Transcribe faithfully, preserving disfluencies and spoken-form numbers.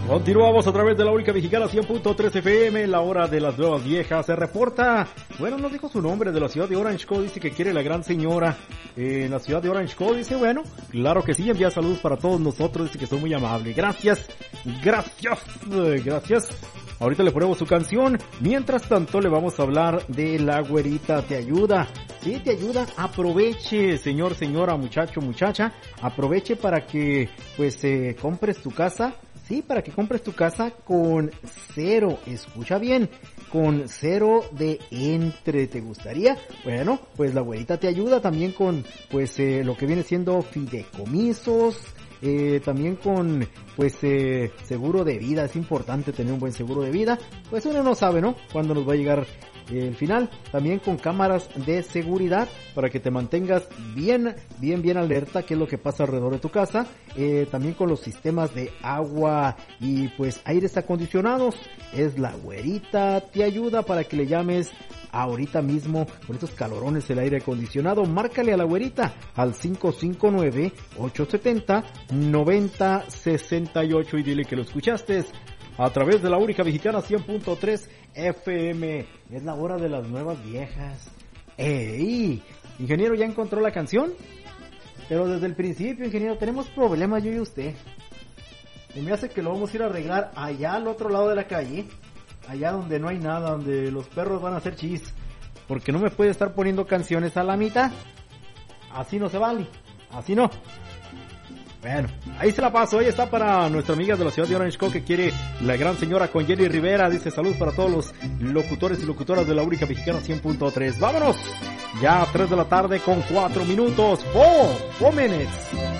Continuamos a través de la única mexicana cien punto tres F M, la hora de las nuevas viejas. Se reporta, bueno, nos dijo su nombre, de la ciudad de Orange County, dice que quiere la gran señora eh, en la ciudad de Orange County. Dice, bueno, claro que sí, envía saludos para todos nosotros, dice que son muy amables. Gracias, gracias, gracias. Ahorita le ponemos su canción. Mientras tanto le vamos a hablar de La Güerita Te Ayuda. Sí, te ayuda. Aproveche, señor, señora, muchacho, muchacha. Aproveche para que, pues, eh, compres tu casa. Sí, para que compres tu casa con cero, escucha bien, con cero de entre. ¿Te gustaría? Bueno, pues La Güerita Te Ayuda también con, pues, eh, lo que viene siendo fideicomisos, eh, también con, pues, eh, seguro de vida. Es importante tener un buen seguro de vida, pues uno no sabe, ¿no?, cuándo nos va a llegar el final. También con cámaras de seguridad para que te mantengas bien, bien, bien alerta qué es lo que pasa alrededor de tu casa. Eh, también con los sistemas de agua y pues aires acondicionados. Es La Güerita Te Ayuda para que le llames ahorita mismo con estos calorones el aire acondicionado. Márcale a La Güerita al cinco cinco nueve, ocho siete cero, nueve cero seis ocho y dile que lo escuchaste a través de la única mexicana cien punto tres F M. Es la hora de las nuevas viejas. ¡Ey! Ingeniero, ¿ya encontró la canción? Pero desde el principio, ingeniero, tenemos problemas yo y usted. Y me hace que lo vamos a ir a arreglar allá al otro lado de la calle. Allá donde no hay nada, donde los perros van a hacer chis. Porque no me puede estar poniendo canciones a la mitad. Así no se vale. Así no. Bueno, ahí se la paso. Ahí está para nuestra amiga de la ciudad de Orange County que quiere la gran señora con Jenny Rivera. Dice saludos para todos los locutores y locutoras de la única mexicana cien punto tres. ¡Vámonos! Ya a tres de la tarde con cuatro minutos. ¡Oh! ¡Oh, menes!